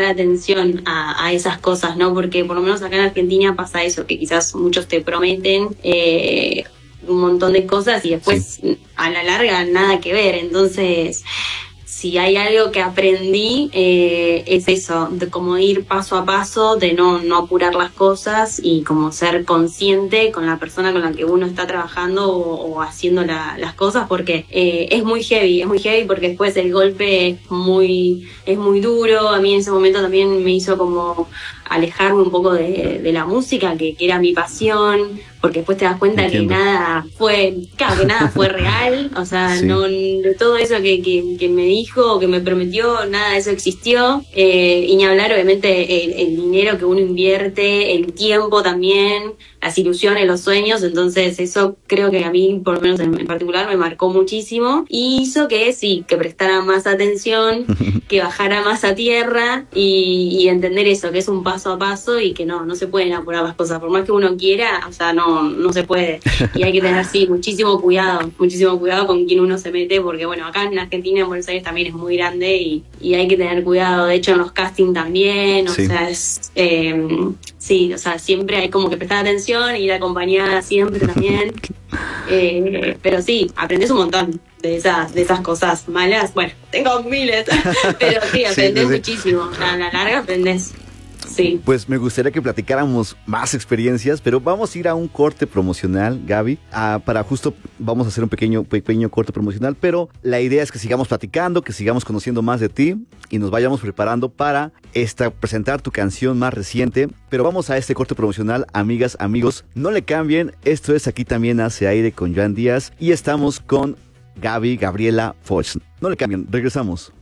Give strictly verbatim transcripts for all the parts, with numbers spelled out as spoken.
atención a, a esas cosas, ¿no? Porque por lo menos acá en Argentina pasa eso, que quizás muchos te prometen eh, un montón de cosas y después sí, a la larga nada que ver. Entonces, si hay algo que aprendí, eh, es eso, de cómo ir paso a paso, de no, no apurar las cosas y como ser consciente con la persona con la que uno está trabajando o, o haciendo la, las cosas, porque eh, es muy heavy, es muy heavy porque después el golpe es muy, es muy duro. A mí en ese momento también me hizo como alejarme un poco de, de la música, que, que era mi pasión, porque después te das cuenta Entiendo. que nada fue, claro, que nada fue real, o sea, sí. no, de todo eso que, que, que me dijo, que me prometió, nada de eso existió, eh, y ni hablar obviamente el, el dinero que uno invierte, el tiempo también, las ilusiones, los sueños. Entonces eso creo que a mí, por lo menos en, en particular, me marcó muchísimo y hizo que sí, que prestara más atención, que bajara más a tierra y, y entender eso, que es un paso a paso y que no, no se pueden apurar las cosas, por más que uno quiera, o sea, no, no se puede. Y hay que tener, sí, muchísimo cuidado, muchísimo cuidado con quién uno se mete, porque bueno, acá en Argentina, en Buenos Aires también es muy grande y, y hay que tener cuidado. De hecho, en los castings también, o sí. sea, es... Eh, sí, o sea, siempre hay como que prestar atención y ir acompañada siempre también. Eh, pero sí, aprendes un montón de esas, de esas cosas malas. Bueno, tengo miles, pero sí, aprendes sí, muchísimo. A la larga aprendes. Sí. Pues me gustaría que platicáramos más experiencias, pero vamos a ir a un corte promocional, Gaby. Ah, para justo vamos a hacer un pequeño, pequeño corte promocional, pero la idea es que sigamos platicando, que sigamos conociendo más de ti y nos vayamos preparando para esta, presentar tu canción más reciente. Pero vamos a este corte promocional, amigas, amigos. No le cambien, esto es Aquí También Hace Aire con Joan Díaz y estamos con Gaby Gabriela Foix. No le cambien, regresamos.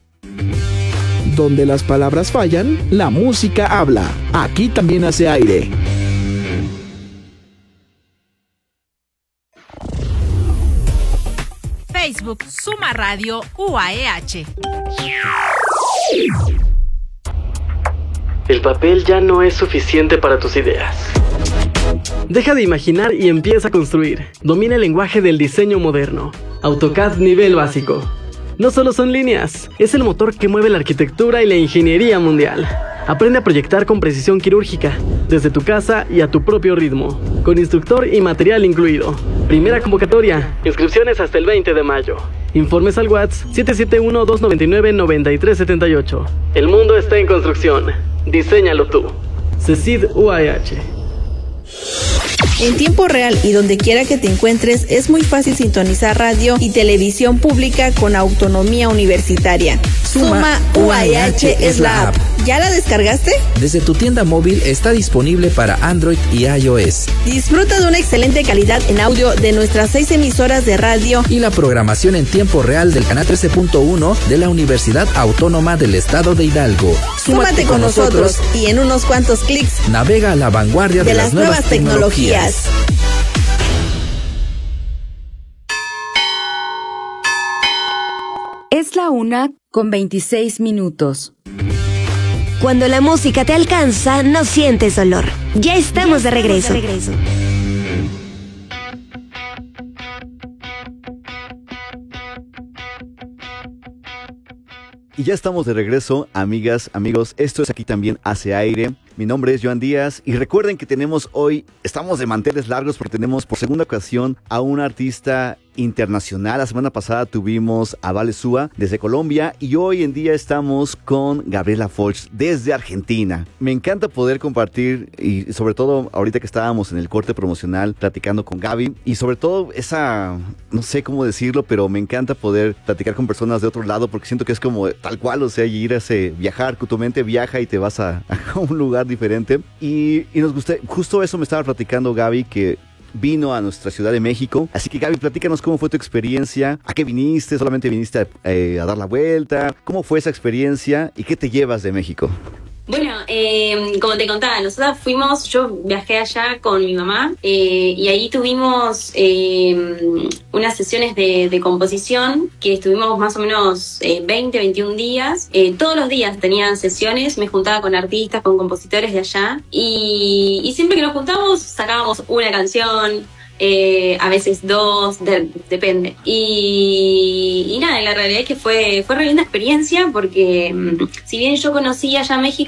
Donde las palabras fallan, la música habla. Aquí También Hace Aire. Facebook Suma Radio U A E H. El papel ya no es suficiente para tus ideas. Deja de imaginar y empieza a construir. Domina el lenguaje del diseño moderno. AutoCAD nivel básico. No solo son líneas, es el motor que mueve la arquitectura y la ingeniería mundial. Aprende a proyectar con precisión quirúrgica, desde tu casa y a tu propio ritmo, con instructor y material incluido. Primera convocatoria, inscripciones hasta el veinte de mayo. Informes al WhatsApp siete siete uno, dos nueve nueve, nueve tres siete ocho. El mundo está en construcción, diséñalo tú. CECID U A E H. En tiempo real y donde quiera que te encuentres, es muy fácil sintonizar radio y televisión pública con autonomía universitaria. Suma U A E H es la app. ¿Ya la descargaste? Desde tu tienda móvil está disponible para Android y iOS. Disfruta de una excelente calidad en audio de nuestras seis emisoras de radio y la programación en tiempo real del canal trece punto uno de la Universidad Autónoma del Estado de Hidalgo. Súmate, Súmate con nosotros, nosotros y en unos cuantos clics navega a la vanguardia de, de las, las nuevas, nuevas tecnologías. tecnologías. Es la una con veintiséis minutos. Cuando la música te alcanza, no sientes dolor. Ya estamos, ya de, regreso. de regreso. Y ya estamos de regreso, amigas, amigos. Esto es Aquí También Hace Aire. Mi nombre es Joan Díaz y recuerden que tenemos hoy, estamos de manteles largos porque tenemos por segunda ocasión a un artista internacional. La semana pasada tuvimos a Vale Súa desde Colombia y hoy en día estamos con Gabriela Foix desde Argentina. Me encanta poder compartir y sobre todo ahorita que estábamos en el corte promocional platicando con Gaby y sobre todo esa, no sé cómo decirlo, pero me encanta poder platicar con personas de otro lado porque siento que es como tal cual, o sea, ir a ese, viajar, tu mente viaja y te vas a, a un lugar diferente y, y nos gusta, justo eso me estaba platicando Gaby, que vino a nuestra Ciudad de México. Así que Gaby, platícanos cómo fue tu experiencia, a qué viniste, solamente viniste a, eh, a dar la vuelta, cómo fue esa experiencia y qué te llevas de México. Bueno, eh, como te contaba, nosotros fuimos, yo viajé allá con mi mamá eh, y ahí tuvimos eh, unas sesiones de, de composición que estuvimos más o menos eh, veinte, veintiún días. Eh, todos los días tenían sesiones, me juntaba con artistas, con compositores de allá y, y siempre que nos juntábamos sacábamos una canción. Eh, a veces dos, de, depende. Y, y nada, la realidad es que fue, fue re linda experiencia porque si bien yo conocía allá México,